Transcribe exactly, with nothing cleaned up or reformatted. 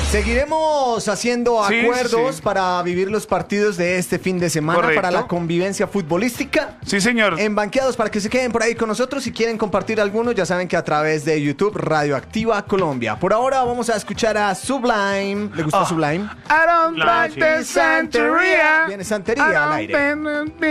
Seguiremos haciendo Sí, acuerdos sí. para vivir los partidos de este fin de semana. Correcto. Para la convivencia futbolística. Sí, señor. En Banqueados, para que se queden por ahí con nosotros. Si quieren compartir algunos, ya saben que a través de YouTube, Radioactiva Colombia. Por ahora vamos a escuchar a Sublime. ¿Le gusta Oh. Sublime? I don't Claro, like sí. the Santeria. Viene Santería al aire. I don't